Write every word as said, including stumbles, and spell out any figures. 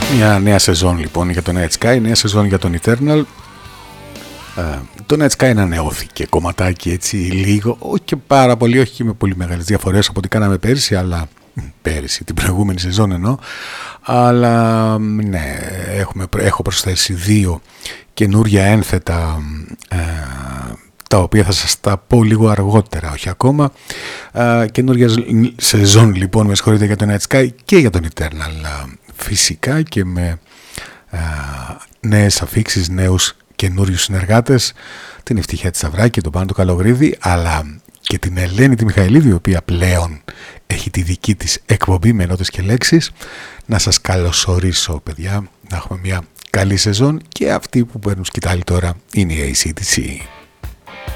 Μια νέα σεζόν λοιπόν για τον Night Sky, νέα σεζόν για τον Eternal. Uh, το Night Sky ανανεώθηκε κομματάκι έτσι λίγο, όχι και πάρα πολύ, όχι και με πολύ μεγάλες διαφορές από ό,τι κάναμε πέρυσι, αλλά πέρυσι, την προηγούμενη σεζόν εννοώ, αλλά ναι, έχουμε, έχω προσθέσει δύο καινούρια ένθετα uh, τα οποία θα σας τα πω λίγο αργότερα, όχι ακόμα. Uh, καινούρια σεζόν λοιπόν, με συγχωρείτε, για τον Night Sky και για τον Eternal uh, φυσικά, και με uh, νέες αφίξεις, νέους καινούριους συνεργάτες, την Ευτυχία της Σαβράκη, τον Πάνο του Καλογρίδη, αλλά και την Ελένη τη Μιχαηλίδη, η οποία πλέον έχει τη δική της εκπομπή με νότες και λέξεις. Να σας καλωσορίσω, παιδιά, να έχουμε μια καλή σεζόν, και αυτοί που παίρνουν σκητάλη τώρα είναι η έι σι ντι σι.